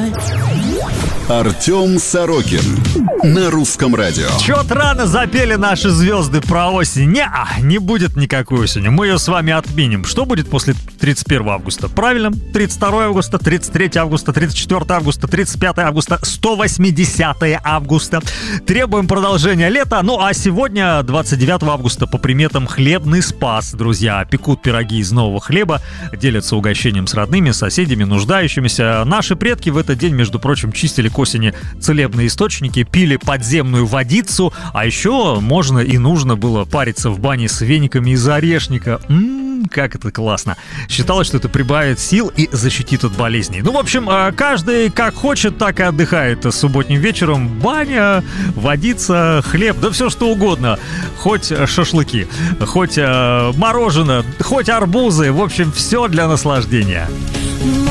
Артем Сорокин на Русском радио. Чё-то рано запели наши звезды про осень. Не будет никакой осени. Мы ее с вами отменим. Что будет после 31 августа? Правильно, 32 августа, 33 августа, 34 августа, 35 августа, 180 августа. Требуем продолжения лета. Ну а сегодня, 29 августа, по приметам Хлебный Спас, друзья. Пекут пироги из нового хлеба, делятся угощением с родными, соседями, нуждающимися. Наши предки в этот день, между прочим, чистили к осени целебные источники, пили подземную водицу, а еще можно и нужно было париться в бане с вениками из орешника. Как это классно. Считалось, что это прибавит сил и защитит от болезней. Ну, в общем, каждый как хочет, так и отдыхает субботним вечером. Баня, водица, хлеб, да все что угодно. Хоть шашлыки, хоть мороженое, хоть арбузы. В общем, все для наслаждения.